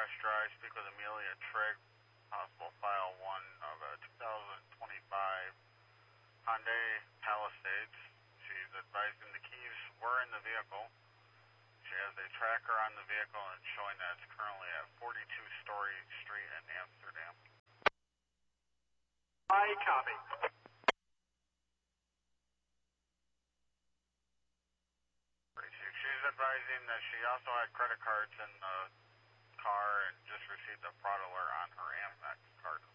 Crash Drive. Speak with Amelia Trigg, possible file 1 of a 2025 Hyundai Palisades. She's advising the keys were in the vehicle. She has a tracker on the vehicle and showing that it's currently at 42 Story Street in Amsterdam. I copy. She's advising that she also had credit cards in the car and just received a fraud alert on her Amex card.